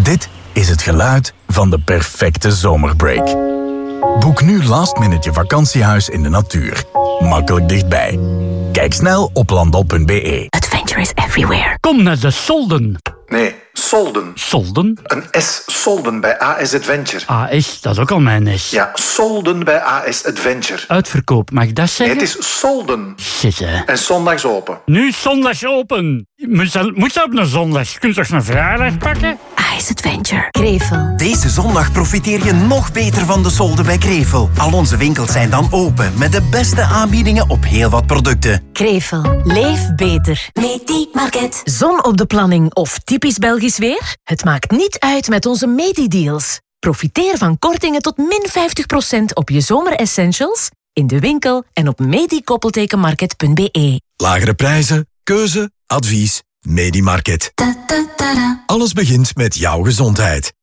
Dit is het geluid van de perfecte zomerbreak. Boek nu last minute je vakantiehuis in de natuur. Makkelijk dichtbij. Kijk snel op landal.be. Adventure is everywhere. Kom naar de Solden. Nee, Solden. Solden? Een S, Solden bij AS Adventure. AS, dat is ook al mijn S. Ja, Solden bij AS Adventure. Uitverkoop, mag ik dat Nee, zeggen? het is Solden. Shit, hè. En zondags open. Nu zondags open. Moet je op een zondag? Kun je toch een vrijdag pakken? Ice Adventure. Krevel. Deze zondag profiteer je nog beter van de solden bij Krevel. Al onze winkels zijn dan open met de beste aanbiedingen op heel wat producten. Krevel. Leef beter. Medi-market. Zon op de planning of typisch Belgisch weer? Het maakt niet uit met onze Medi-deals. Profiteer van kortingen tot min 50% op je zomeressentials in de winkel en op medi-market.be. Lagere prijzen, keuze, advies, Medi-market. Alles begint met jouw gezondheid.